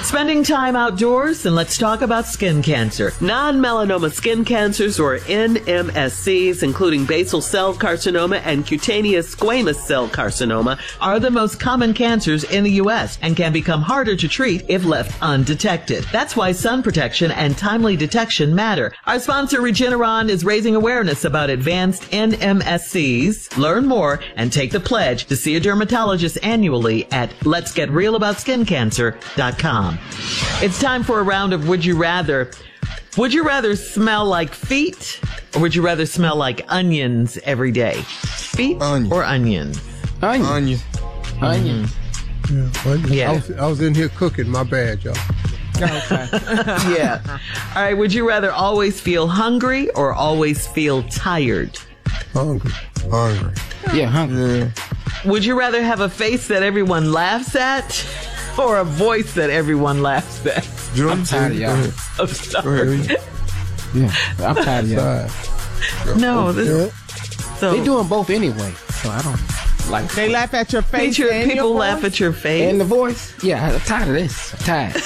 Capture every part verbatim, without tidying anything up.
Spending time outdoors, and let's talk about skin cancer. Non-melanoma skin cancers, or N M S Cs, including basal cell carcinoma and cutaneous squamous cell carcinoma, are the most common cancers in the U S and can become harder to treat if left undetected. That's why sun protection and timely detection matter. Our sponsor, Regeneron, is raising awareness about advanced N M S Cs. Learn more and take the pledge to see a dermatologist annually at lets get real about skin cancer dot com. It's time for a round of Would You Rather. Would you rather smell like feet, or would you rather smell like onions every day? Feet onion. or onion? Onion. Onion. Onion. Yeah, onion. Yeah. I was, I was in here cooking. My bad, y'all. Okay. Yeah. All right. Would you rather always feel hungry or always feel tired? Hungry. Hungry. Yeah, hungry. Yeah. Would you rather have a face that everyone laughs at or a voice that everyone laughs at? I'm tired of y'all. I'm sorry. Yeah, I'm tired of y'all. Sorry. No, this, Yeah. so They doing both anyway, so I don't like. They laugh at your face. Picture, and people your laugh voice? at your face. And the voice? Yeah, I'm tired of this. I'm tired.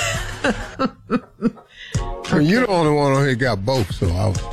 Well, you're the only one on here got both, so I was.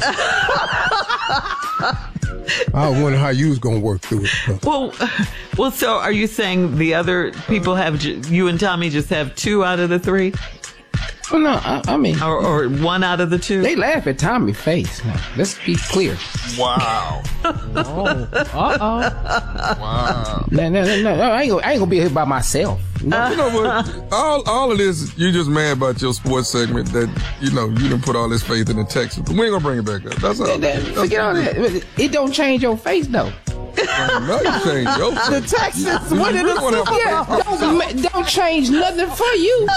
I was wondering how you was gonna work through it. So. Well, well. So, are you saying the other people have ju- you and Tommy just have two out of the three, Well, no, I, I mean, or, or one out of the two? they laugh at Tommy's face. Now, let's be clear. Wow. Oh, uh-oh. Wow. No, no, no, no. I ain't gonna, I ain't gonna be here by myself. No. You know what? All all of this, you just mad about your sports segment that, you know, you didn't put all this faith in the Texas. But we ain't gonna bring it back up. That's all. That- that- That's Forget all that. It don't change your face, though. No, you changed your The face. Texans You- you winning really the wanna Super have- Bowl. Yeah, don't, ma- don't change nothing for you.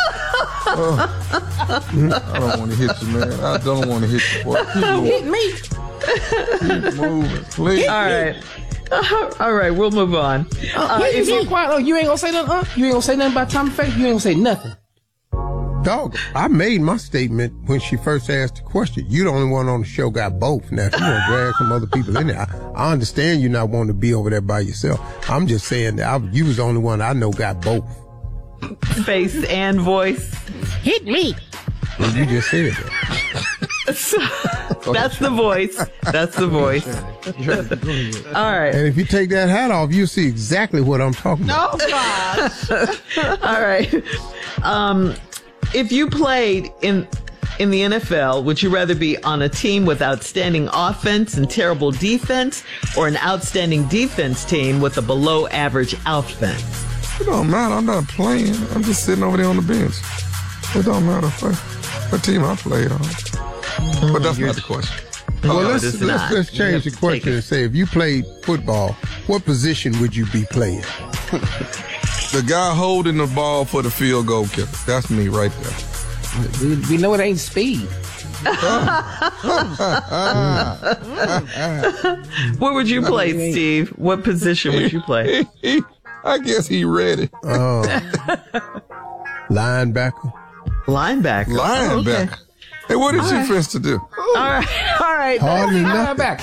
I don't want to hit you, man. I don't want to hit you. Boy. Keep moving. Hit me. Keep moving, please. All right. All right, we'll move on. Uh, Wait, you if so you- quiet. Oh, you ain't gonna say nothing. Uh? You ain't gonna say nothing about Tommy's face. You ain't gonna say nothing. Dog, I made my statement when she first asked the question. You the only one on the show got both. Now, if you want to drag some other people in there, I, I understand you not wanting to be over there by yourself. I'm just saying that I, you was the only one I know got both. face and voice. Hit me. Well, you just said that. That's the voice. That's the voice. All right. And if you take that hat off, you'll see exactly what I'm talking about. Oh, gosh. All right. Um, if you played in in the N F L, would you rather be on a team with outstanding offense and terrible defense, or an outstanding defense team with a below average offense? It don't matter. I'm not playing. I'm just sitting over there on the bench. It don't matter what, what team I played on. But that's not the question. Well, No, let's, it is let's, not. let's You have change the to take question it. and say, if you played football, what position would you be playing? The guy holding the ball for the field goal kicker. That's me right there. We, we know it ain't speed. What would you play, Steve? What position would you play? I guess he ready. Oh, linebacker. Linebacker. Linebacker. Oh, okay. Hey, what did you fence to do? All right. All right. Hardly nothing. Back.